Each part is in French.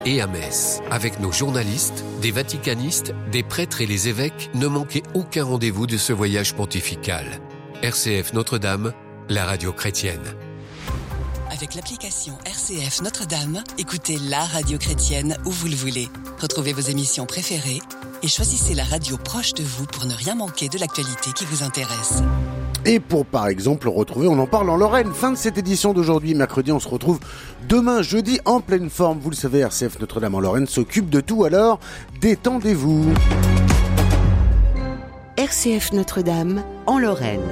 et à Metz. Avec nos journalistes, des vaticanistes, des prêtres et les évêques, ne manquez aucun rendez-vous de ce voyage pontifical. RCF Notre-Dame, la radio chrétienne. Avec l'application RCF Notre-Dame, écoutez la radio chrétienne où vous le voulez. Retrouvez vos émissions préférées et choisissez la radio proche de vous pour ne rien manquer de l'actualité qui vous intéresse. Et pour par exemple retrouver On en parle en Lorraine. Fin de cette édition d'aujourd'hui, mercredi. On se retrouve demain, jeudi, en pleine forme. Vous le savez, RCF Notre-Dame en Lorraine s'occupe de tout, alors détendez-vous. RCF Notre-Dame en Lorraine.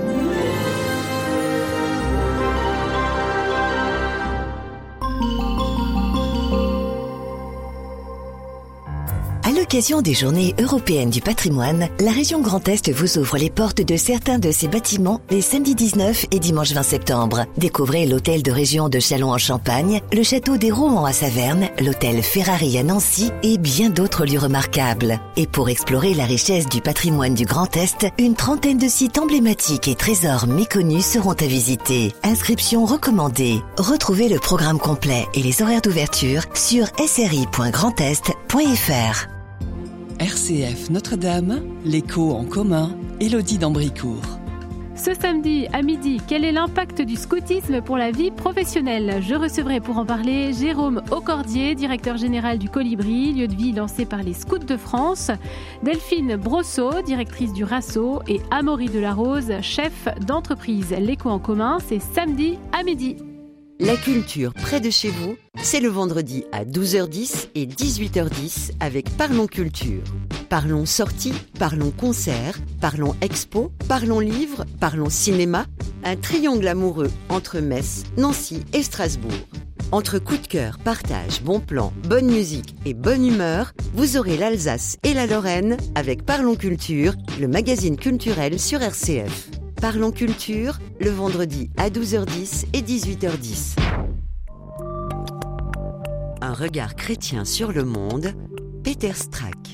À l'occasion des Journées européennes du patrimoine, la région Grand Est vous ouvre les portes de certains de ses bâtiments les samedis 19 et dimanche 20 septembre. Découvrez l'hôtel de région de Châlons-en-Champagne, le château des Rohan à Saverne, l'hôtel Ferrari à Nancy et bien d'autres lieux remarquables. Et pour explorer la richesse du patrimoine du Grand Est, une trentaine de sites emblématiques et trésors méconnus seront à visiter. Inscription recommandée. Retrouvez le programme complet et les horaires d'ouverture sur sri.grandest.fr. RCF Notre-Dame, l'écho en commun, Élodie d'Ambricourt. Ce samedi à midi, quel est l'impact du scoutisme pour la vie professionnelle ? Je recevrai pour en parler Jérôme Aucordier, directeur général du Colibri, lieu de vie lancé par les Scouts de France, Delphine Brosseau, directrice du RASSO, et Amaury Delarose, chef d'entreprise. L'écho en commun, c'est samedi à midi. La culture près de chez vous, c'est le vendredi à 12h10 et 18h10 avec Parlons Culture. Parlons sorties, parlons concerts, parlons expo, parlons livres, parlons cinéma. Un triangle amoureux entre Metz, Nancy et Strasbourg. Entre coup de cœur, partage, bon plan, bonne musique et bonne humeur, vous aurez l'Alsace et la Lorraine avec Parlons Culture, le magazine culturel sur RCF. Parlons Culture, le vendredi à 12h10 et 18h10. Un regard chrétien sur le monde, Peter Strack.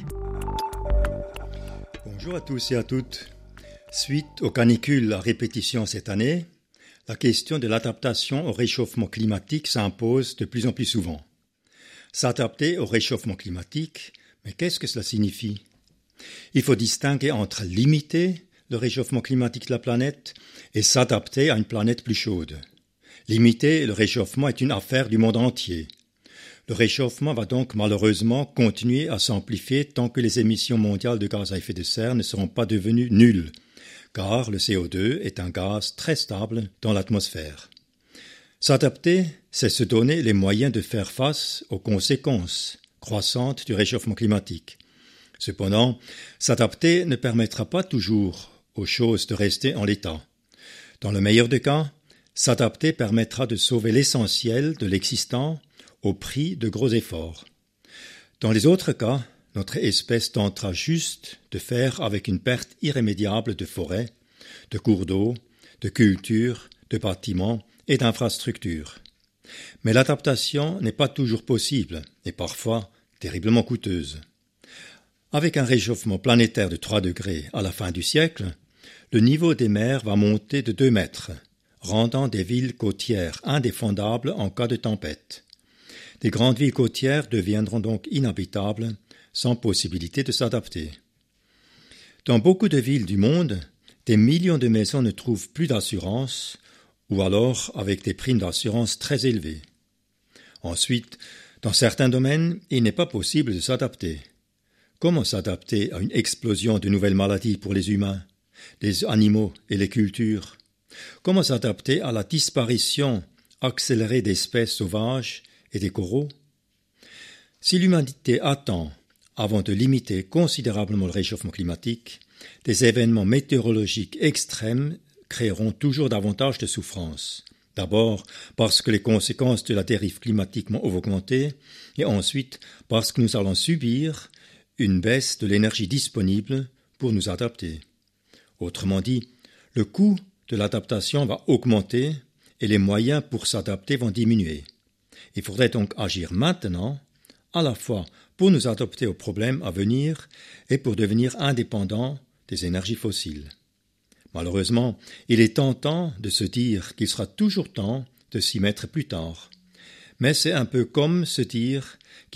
Bonjour à tous et à toutes. Suite aux canicules à répétition cette année, la question de l'adaptation au réchauffement climatique s'impose de plus en plus souvent. S'adapter au réchauffement climatique, mais qu'est-ce que cela signifie ? Il faut distinguer entre limiter le réchauffement climatique de la planète et s'adapter à une planète plus chaude. Limiter le réchauffement est une affaire du monde entier. Le réchauffement va donc malheureusement continuer à s'amplifier tant que les émissions mondiales de gaz à effet de serre ne seront pas devenues nulles, car le CO2 est un gaz très stable dans l'atmosphère. S'adapter, c'est se donner les moyens de faire face aux conséquences croissantes du réchauffement climatique. Cependant, s'adapter ne permettra pas toujours aux choses de rester en l'état. Dans le meilleur des cas, s'adapter permettra de sauver l'essentiel de l'existant au prix de gros efforts. Dans les autres cas, notre espèce tentera juste de faire avec une perte irrémédiable de forêts, de cours d'eau, de cultures, de bâtiments et d'infrastructures. Mais l'adaptation n'est pas toujours possible et parfois terriblement coûteuse. Avec un réchauffement planétaire de 3 degrés à la fin du siècle, le niveau des mers va monter de 2 mètres, rendant des villes côtières indéfendables en cas de tempête. Des grandes villes côtières deviendront donc inhabitables, sans possibilité de s'adapter. Dans beaucoup de villes du monde, des millions de maisons ne trouvent plus d'assurance, ou alors avec des primes d'assurance très élevées. Ensuite, dans certains domaines, il n'est pas possible de s'adapter. Comment s'adapter à une explosion de nouvelles maladies pour les humains, les animaux et les cultures ? Comment s'adapter à la disparition accélérée d'espèces sauvages et des coraux ? Si l'humanité attend, avant de limiter considérablement le réchauffement climatique, des événements météorologiques extrêmes créeront toujours davantage de souffrances. D'abord parce que les conséquences de la dérive climatique vont augmenter, et ensuite parce que nous allons subir une baisse de l'énergie disponible pour nous adapter. Autrement dit, le coût de l'adaptation va augmenter et les moyens pour s'adapter vont diminuer. Il faudrait donc agir maintenant, à la fois pour nous adapter aux problèmes à venir et pour devenir indépendants des énergies fossiles. Malheureusement, il est tentant de se dire qu'il sera toujours temps de s'y mettre plus tard. Mais c'est un peu comme se dire